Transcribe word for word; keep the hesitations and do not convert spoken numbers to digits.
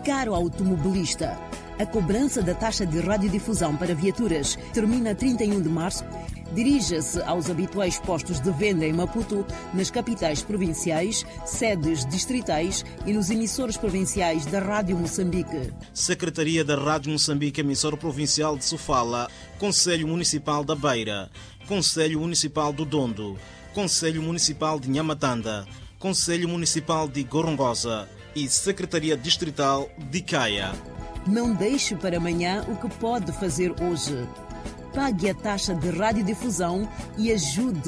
caro automobilista. A cobrança da taxa de radiodifusão para viaturas termina a trinta e um de março. Dirija-se aos habituais postos de venda em Maputo, nas capitais provinciais, sedes distritais e nos emissores provinciais da Rádio Moçambique. Secretaria da Rádio Moçambique, emissora provincial de Sofala, Conselho Municipal da Beira, Conselho Municipal do Dondo, Conselho Municipal de Nhamatanda, Conselho Municipal de Gorongosa e Secretaria Distrital de Caia. Não deixe para amanhã o que pode fazer hoje. Pague a taxa de radiodifusão e ajude